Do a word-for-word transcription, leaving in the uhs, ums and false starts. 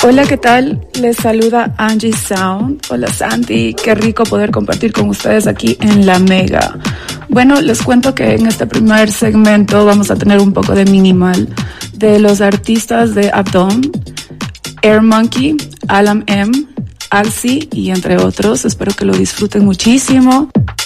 Hola, ¿qué tal? Les saluda Angie Sound. Hola Santi, qué rico poder compartir con ustedes aquí en La Mega. Bueno, les cuento que en este primer segmento vamos a tener un poco de minimal de los artistas de Abdom, Air Monkey, Alam M, Alcy y entre otros. Espero que lo disfruten muchísimo.